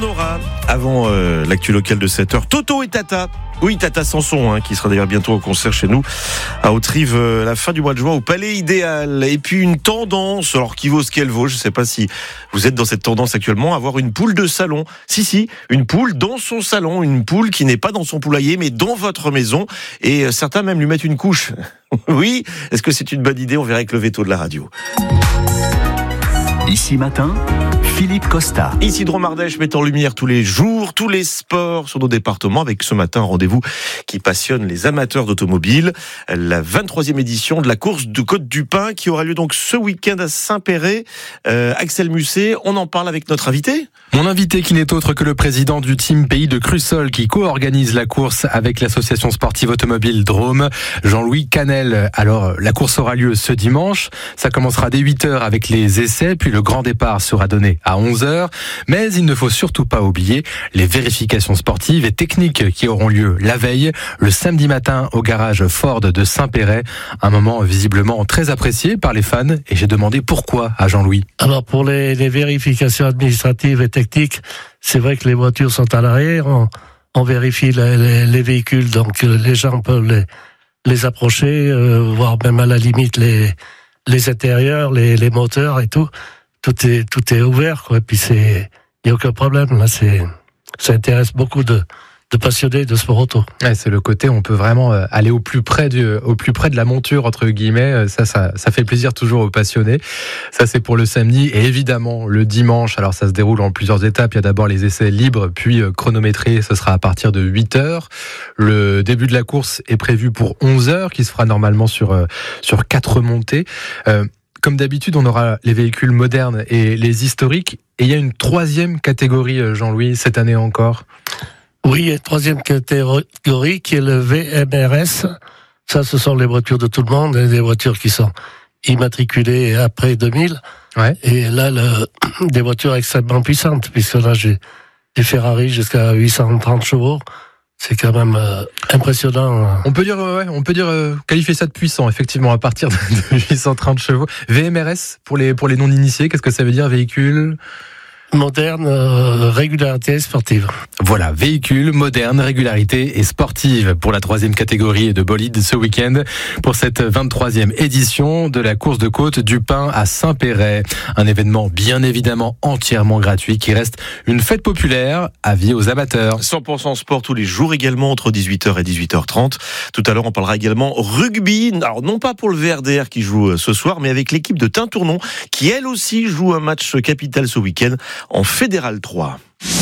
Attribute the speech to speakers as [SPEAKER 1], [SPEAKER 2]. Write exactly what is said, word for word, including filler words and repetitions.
[SPEAKER 1] on aura, avant euh, l'actu locale de sept heures, Toto et Tata. Oui, Tata Sanson, hein, qui sera d'ailleurs bientôt au concert chez nous à Haute-Rive à la fin du mois de juin au Palais Idéal. Et puis une tendance, alors qui vaut ce qu'elle vaut, je ne sais pas si vous êtes dans cette tendance actuellement, avoir une poule de salon. Si, si, une poule dans son salon, une poule qui n'est pas dans son poulailler, mais dans votre maison. Et certains même lui mettent une couche. Oui, est-ce que c'est une bonne idée? On verra avec le veto de la radio.
[SPEAKER 2] Ici matin, Philippe Costa.
[SPEAKER 1] Ici Dromardèche met en lumière tous les jours, tous les sports sur nos départements, avec ce matin un rendez-vous qui passionne les amateurs d'automobile. La vingt-troisième édition de la course de Côte du Pin qui aura lieu donc ce week-end à Saint-Péret. Euh, Axel Musset, on en parle avec notre invité.
[SPEAKER 3] Mon invité qui n'est autre que le président du team Pays de Crussol qui co-organise la course avec l'association sportive automobile Drôme, Jean-Louis Canel. Alors, la course aura lieu ce dimanche. Ça commencera dès huit heures avec les essais, puis le grand départ sera donné à onze heures. Mais il ne faut surtout pas oublier les vérifications sportives et techniques qui auront lieu la veille, le samedi matin au garage Ford de Saint-Péret. Un moment visiblement très apprécié par les fans. Et j'ai demandé pourquoi à Jean-Louis.
[SPEAKER 4] Alors, pour les, les vérifications administratives et techniques, c'est vrai que les voitures sont à l'arrière, on, on vérifie les, les, les véhicules, donc les gens peuvent les, les approcher, euh, voire même à la limite les, les intérieurs, les, les moteurs et tout. Tout est, tout est ouvert, quoi. Et puis c'est, il n'y a aucun problème, là, c'est, ça intéresse beaucoup de, de passionnés de sport auto.
[SPEAKER 3] Ouais, c'est le côté, on peut vraiment aller au plus près du, au plus près de la monture, entre guillemets. Ça, ça, ça fait plaisir toujours aux passionnés. Ça, c'est pour le samedi. Et évidemment, le dimanche, alors ça se déroule en plusieurs étapes. Il y a d'abord les essais libres, puis chronométrés. Ce sera à partir de huit heures. Le début de la course est prévu pour onze heures, qui se fera normalement sur, sur quatre montées. Euh, Comme d'habitude, on aura les véhicules modernes et les historiques. Et il y a une troisième catégorie, Jean-Louis, cette année encore.
[SPEAKER 4] Oui, il y a une troisième catégorie qui est le V M R S. Ça, ce sont les voitures de tout le monde, les voitures qui sont immatriculées après deux mille.
[SPEAKER 3] Ouais.
[SPEAKER 4] Et là, le, des voitures extrêmement puissantes, puisque là, j'ai des Ferrari jusqu'à huit cent trente chevaux. C'est quand même euh, impressionnant.
[SPEAKER 3] On peut dire, ouais, on peut dire euh, qualifier ça de puissant, effectivement, à partir de, de huit cent trente chevaux. V M R S pour les pour les non-initiés, qu'est-ce que ça veut dire, véhicule
[SPEAKER 4] moderne, euh, régularité sportive.
[SPEAKER 3] Voilà, véhicule, moderne, régularité et sportive pour la troisième catégorie de bolide ce week-end pour cette vingt-troisième édition de la course de Côte du Pin à Saint-Péret. Un événement bien évidemment entièrement gratuit qui reste une fête populaire, avis aux amateurs.
[SPEAKER 1] cent pour cent sport tous les jours également entre dix-huit heures et dix-huit heures trente. Tout à l'heure, on parlera également rugby. Alors non pas pour le V R D R qui joue ce soir, mais avec l'équipe de Tintournon qui elle aussi joue un match capital ce week-end en Fédéral trois.